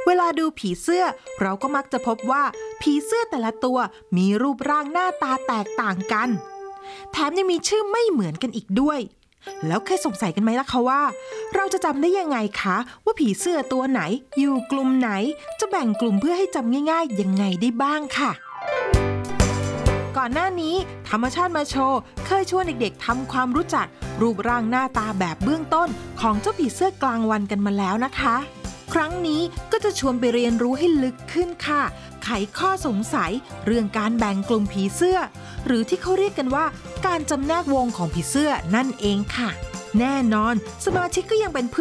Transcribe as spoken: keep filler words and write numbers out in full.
เวลาดูผีเสื้อเราก็มักจะพบว่าผีเสื้อแต่ละตัวมีรูปร่างหน้าตาแตกต่างกันแถมยังมีชื่อไม่เหมือนกันอีกด้วยแล้วเคยสงสัยกันไหมล่ะคะว่าเราจะจำได้ยังไงคะว่าผีเสื้อตัวไหนอยู่กลุ่มไหนจะแบ่งกลุ่มเพื่อให้จำง่ายๆยังไงได้บ้างค่ะก่อนหน้านี้ธรรมชาติมาโชว์เคยชวนเด็กๆทำความรู้จักรูปร่างหน้าตาแบบเบื้องต้นของเจ้าผีเสื้อกลางวันกันมาแล้วนะคะครั้งนี้ก็จะชวนไปเรียนรู้ให้ลึกขึ้นค่ะไขข้อสงสัยเรื่องการแบ่งกลุ่มผีเสื้อหรือที่เขาเรียกกันว่าการจำแนกวงของผีเสื้อนั่นเองค่ะแน่นอนสมาชิกก็ยังเป็นเพื่อน